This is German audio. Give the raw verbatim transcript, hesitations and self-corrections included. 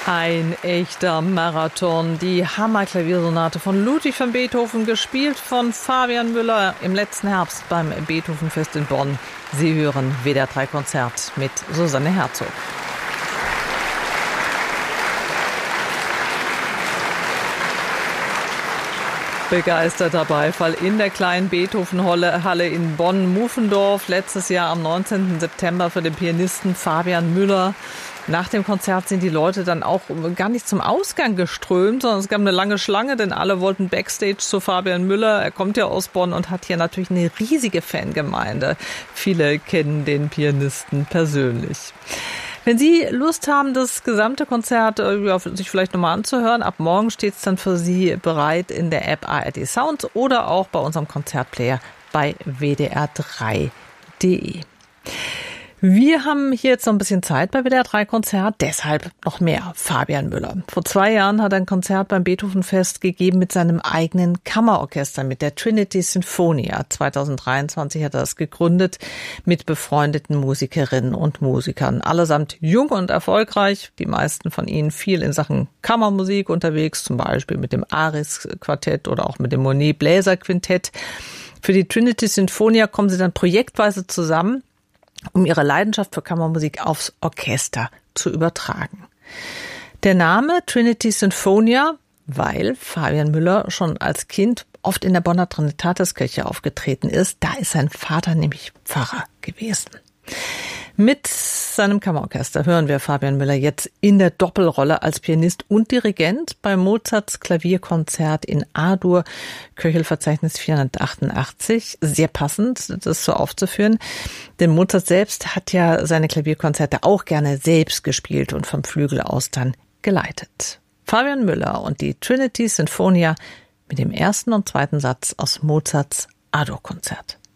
Ein echter Marathon. Die Hammerklaviersonate von Ludwig van Beethoven, gespielt von Fabian Müller im letzten Herbst beim Beethovenfest in Bonn. Sie hören W D R drei Konzert mit Susanne Herzog. Begeisterter Beifall in der kleinen Beethoven-Halle in Bonn-Mufendorf. Letztes Jahr am neunzehnten September für den Pianisten Fabian Müller. Nach dem Konzert sind die Leute dann auch gar nicht zum Ausgang geströmt, sondern es gab eine lange Schlange, denn alle wollten Backstage zu Fabian Müller. Er kommt ja aus Bonn und hat hier natürlich eine riesige Fangemeinde. Viele kennen den Pianisten persönlich. Wenn Sie Lust haben, das gesamte Konzert ja, sich vielleicht nochmal anzuhören, ab morgen steht es dann für Sie bereit in der App A R D Sounds oder auch bei unserem Konzertplayer bei w d r drei punkt d e. Wir haben hier jetzt noch ein bisschen Zeit bei W D R drei Konzert, deshalb noch mehr Fabian Müller. Vor zwei Jahren hat er ein Konzert beim Beethovenfest gegeben mit seinem eigenen Kammerorchester, mit der Trinity Sinfonia. zweitausenddreiundzwanzig hat er das gegründet mit befreundeten Musikerinnen und Musikern. Allesamt jung und erfolgreich, die meisten von ihnen viel in Sachen Kammermusik unterwegs, zum Beispiel mit dem Aris-Quartett oder auch mit dem Monet-Bläser-Quintett. Für die Trinity Sinfonia kommen sie dann projektweise zusammen, um ihre Leidenschaft für Kammermusik aufs Orchester zu übertragen. Der Name Trinity Sinfonia, weil Fabian Müller schon als Kind oft in der Bonner Trinitatiskirche aufgetreten ist. Da ist sein Vater nämlich Pfarrer gewesen. Mit seinem Kammerorchester hören wir Fabian Müller jetzt in der Doppelrolle als Pianist und Dirigent bei Mozarts Klavierkonzert in A-Dur, Köchelverzeichnis vierhundertachtundachtzig. Sehr passend, das so aufzuführen, denn Mozart selbst hat ja seine Klavierkonzerte auch gerne selbst gespielt und vom Flügel aus dann geleitet. Fabian Müller und die Trinity Sinfonia mit dem ersten und zweiten Satz aus Mozarts A-Dur-Konzert.